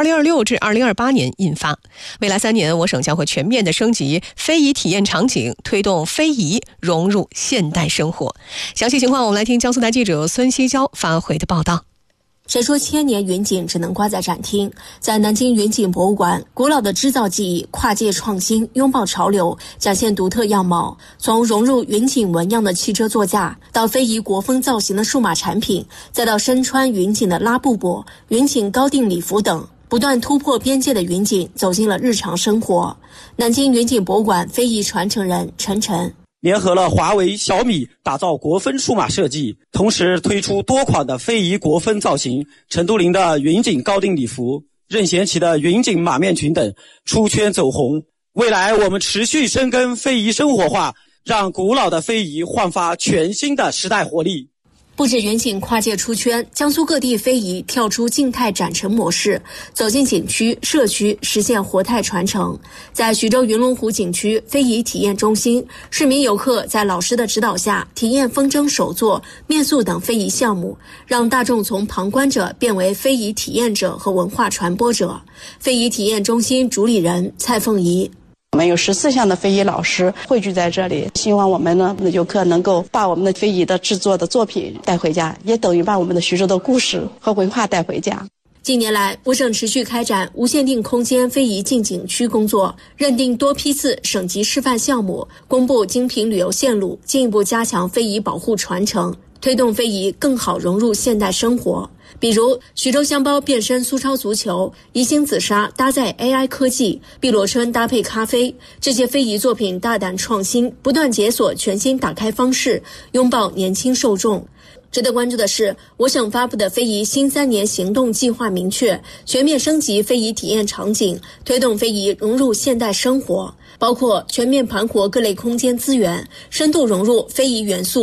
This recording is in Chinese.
2026至2028年印发。未来3年，我省将会全面的升级非遗体验场景，推动非遗融入现代生活。详细情况，我们来听江苏台记者孙希娇发回的报道。 谁说千年云锦只能挂在展厅？在南京云锦博物馆，古老的织造技艺跨界创新，拥抱潮流，展现独特样貌。从融入云锦纹样的汽车座驾，到非遗国风造型的数码产品，再到身穿云锦的拉布帛、云锦高定礼服等，不断突破边界的云锦走进了日常生活。南京云锦博物馆非遗传承人陈晨联合了华为、小米，打造国风数码设计，同时推出多款的非遗国风造型，陈都灵的云锦高定礼服、任贤齐的云锦马面裙等出圈走红。未来我们持续深耕非遗生活化，让古老的非遗焕发全新的时代活力。 不止云锦跨界出圈，江苏各地非遗跳出静态展陈模式，走进景区、社区，实现活态传承。在徐州云龙湖景区非遗体验中心，市民游客在老师的指导下体验风筝手作、面塑等非遗项目，让大众从旁观者变为非遗体验者和文化传播者。非遗体验中心主理人蔡凤仪。 我们有14项的非遗老师汇聚在这里，希望我们的游客能够把我们的非遗的制作的作品带回家，也等于把我们的徐州的故事和文化带回家。 近年来，我省持续开展无限定空间非遗进景区工作，认定多批次省级示范项目，公布精品旅游线路，进一步加强非遗保护传承，推动非遗更好融入现代生活。比如徐州香包变身苏超足球，宜兴紫砂搭载 AI 科技，碧螺春搭配咖啡，这些非遗作品大胆创新，不断解锁全新打开方式，拥抱年轻受众。值得关注的是，我省发布的非遗新3年行动计划明确，全面升级非遗体验场景，推动非遗融入现代生活，包括全面盘活各类空间资源，深度融入非遗元素